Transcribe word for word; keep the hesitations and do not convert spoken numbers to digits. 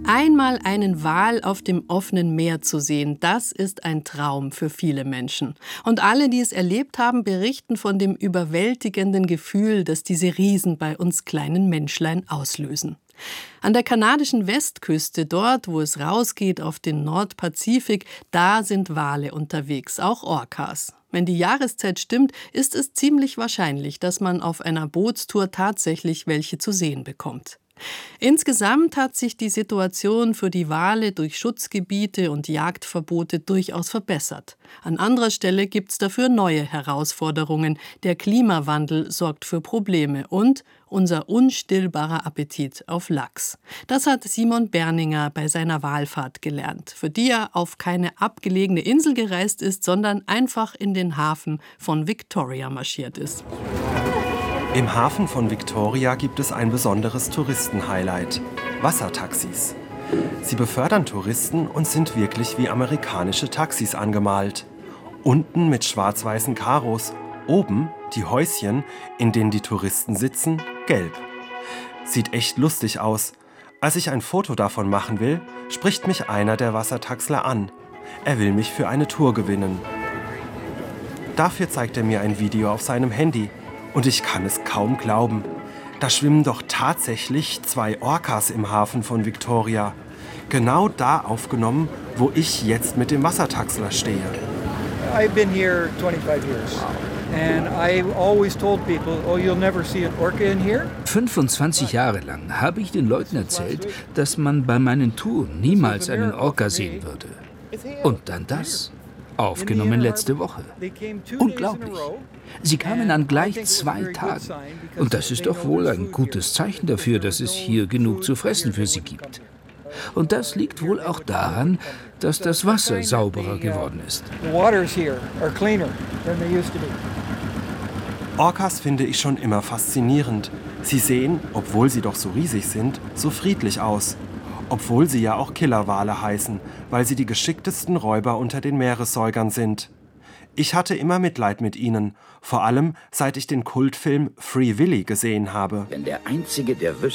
Einmal einen Wal auf dem offenen Meer zu sehen, das ist ein Traum für viele Menschen. Und alle, die es erlebt haben, berichten von dem überwältigenden Gefühl, das diese Riesen bei uns kleinen Menschlein auslösen. An der kanadischen Westküste, dort, wo es rausgeht auf den Nordpazifik, da sind Wale unterwegs, auch Orcas. Wenn die Jahreszeit stimmt, ist es ziemlich wahrscheinlich, dass man auf einer Bootstour tatsächlich welche zu sehen bekommt. Insgesamt hat sich die Situation für die Wale durch Schutzgebiete und Jagdverbote durchaus verbessert. An anderer Stelle gibt es dafür neue Herausforderungen. Der Klimawandel sorgt für Probleme und unser unstillbarer Appetit auf Lachs. Das hat Simon Berninger bei seiner Walfahrt gelernt, für die er auf keine abgelegene Insel gereist ist, sondern einfach in den Hafen von Victoria marschiert ist. Im Hafen von Victoria gibt es ein besonderes Touristenhighlight: Wassertaxis. Sie befördern Touristen und sind wirklich wie amerikanische Taxis angemalt. Unten mit schwarz-weißen Karos, oben die Häuschen, in denen die Touristen sitzen, gelb. Sieht echt lustig aus. Als ich ein Foto davon machen will, spricht mich einer der Wassertaxler an. Er will mich für eine Tour gewinnen. Dafür zeigt er mir ein Video auf seinem Handy. Und ich kann es kaum glauben. Da schwimmen doch tatsächlich zwei Orcas im Hafen von Victoria. Genau da aufgenommen, wo ich jetzt mit dem Wassertaxler stehe. I've been here twenty-five years. And I always told people, oh, you'll never see an orca in here. fünfundzwanzig Jahre lang habe ich den Leuten erzählt, dass man bei meinen Touren niemals einen Orca sehen würde. Und dann das. Aufgenommen letzte Woche. Unglaublich. Sie kamen an gleich zwei Tagen. Und das ist doch wohl ein gutes Zeichen dafür, dass es hier genug zu fressen für sie gibt. Und das liegt wohl auch daran, dass das Wasser sauberer geworden ist. Orcas finde ich schon immer faszinierend. Sie sehen, obwohl sie doch so riesig sind, so friedlich aus. Obwohl sie ja auch Killerwale heißen, weil sie die geschicktesten Räuber unter den Meeressäugern sind. Ich hatte immer Mitleid mit ihnen, vor allem seit ich den Kultfilm Free Willy gesehen habe. Wenn der Einzige, der wüsste,